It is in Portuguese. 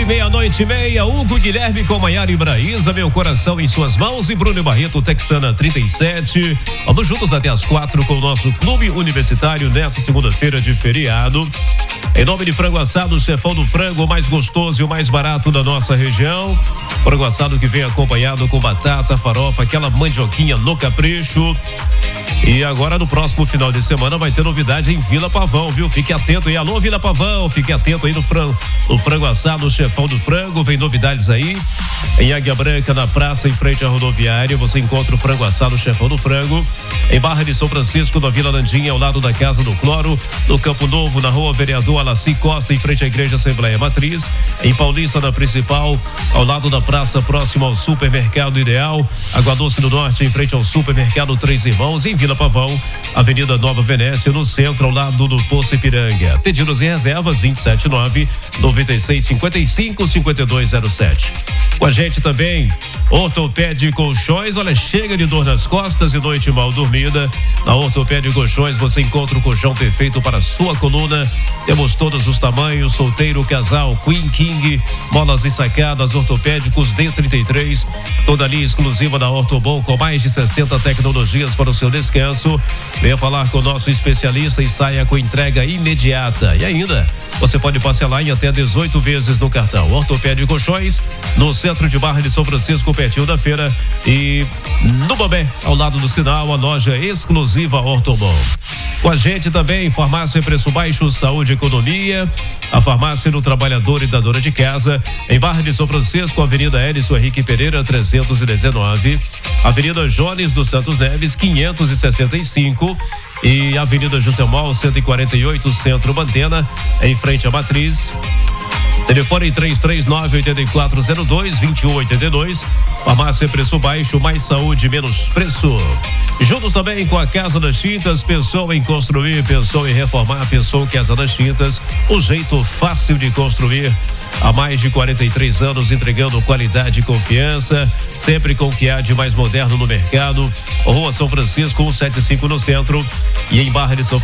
meia-noite e meia, Hugo Guilherme com Maiara e Braísa, meu coração em suas mãos, e Bruno Barreto, Texana 37. Vamos juntos até as 4 com o nosso clube universitário nessa segunda-feira de feriado. Em nome de Frango Assado, Chefão do Frango, o mais gostoso e o mais barato da nossa região. Frango assado que vem acompanhado com batata, farofa, aquela mandioquinha no capricho. E agora no próximo final de semana vai ter novidade em Vila Pavão, viu? Fique atento aí, alô Vila Pavão, fique atento aí no Frango Assado, o Chefão do Frango, vem novidades aí. Em Águia Branca, na praça, em frente à rodoviária, você encontra o Frango Assado, o Chefão do Frango. Em Barra de São Francisco, na Vila Landinha, ao lado da Casa do Cloro. No Campo Novo, na Rua Vereador Alaci Costa, em frente à Igreja Assembleia Matriz. Em Paulista, na Principal, ao lado da praça, próximo ao Supermercado Ideal. Água Doce do Norte, em frente ao Supermercado Três Irmãos. Em Vila Pavão, Avenida Nova Venécia, no centro, ao lado do Poço Ipiranga. Pedidos e reservas 279-9655-5207. Com a gente também, Ortopédia Colchões. Olha, chega de dor nas costas e noite mal dormida. Na Ortopédia Colchões você encontra o colchão perfeito para a sua coluna. Temos todos os tamanhos: solteiro, casal, Queen, King, molas e sacadas ortopédicos D33. Toda linha exclusiva da Ortobon com mais de 60 tecnologias para o seu descanso. Venha falar com o nosso especialista e saia com entrega imediata. E ainda, você pode parcelar em até 18 vezes no cartão. Ortopédia Colchões, no centro de Barra de São Francisco, pertinho da feira, e no Bobé, ao lado do sinal, a loja exclusiva Ortobon. Com a gente também, Farmácia Preço Baixo, Saúde e Economia, a farmácia do trabalhador e da dona de casa, em Barra de São Francisco, Avenida Hélice Henrique Pereira 319, Avenida Jones dos Santos Neves 565 e Avenida José Mal 148, Centro Mantena, em frente à Matriz. Telefone 339-8402-2182. Farmácia Preço Baixo, mais saúde, menos preço. Juntos também com a Casa das Tintas. Pensou em construir, pensou em reformar, pensou em Casa das Tintas. O jeito fácil de construir. Há mais de 43 anos entregando qualidade e confiança, sempre com o que há de mais moderno no mercado. Rua São Francisco 175 no centro e em Barra de São